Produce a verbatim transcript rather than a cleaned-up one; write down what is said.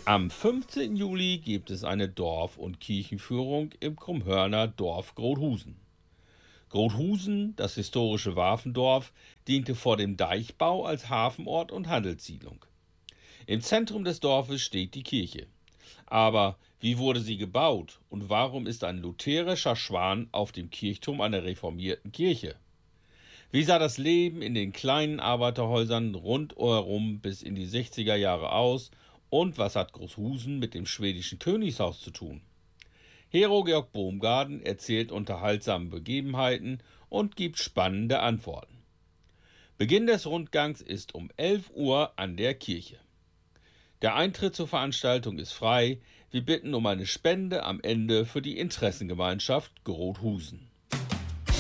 Am fünfzehnten Juli gibt es eine Dorf- und Kirchenführung im Krummhörner Dorf Grothusen. Grothusen, das historische Warfendorf, diente vor dem Deichbau als Hafenort und Handelssiedlung. Im Zentrum des Dorfes steht die Kirche. Aber wie wurde sie gebaut und warum ist ein lutherischer Schwan auf dem Kirchturm einer reformierten Kirche? Wie sah das Leben in den kleinen Arbeiterhäusern rundherum bis in die sechziger Jahre aus und was hat Grothusen mit dem schwedischen Königshaus zu tun? Hero Georg Baumgarten erzählt unterhaltsame Begebenheiten und gibt spannende Antworten. Beginn des Rundgangs ist um elf Uhr an der Kirche. Der Eintritt zur Veranstaltung ist frei. Wir bitten um eine Spende am Ende für die Interessengemeinschaft Grothusen.